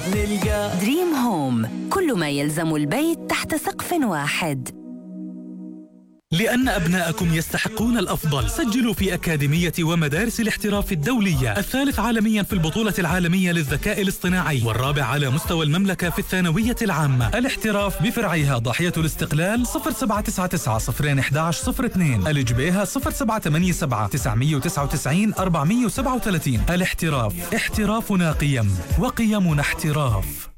نلقى دريم هوم، كل ما يلزم البيت تحت سقف واحد. لأن أبناءكم يستحقون الأفضل، سجلوا في أكاديمية ومدارس الاحتراف الدولية، الثالث عالميا في البطولة العالمية للذكاء الاصطناعي، والرابع على مستوى المملكة في الثانوية العامة. الاحتراف بفرعيها ضاحية الاستقلال 0799 011 02، الجبيهة 0787 999 437. الاحتراف، احترافنا قيم وقيمنا احتراف.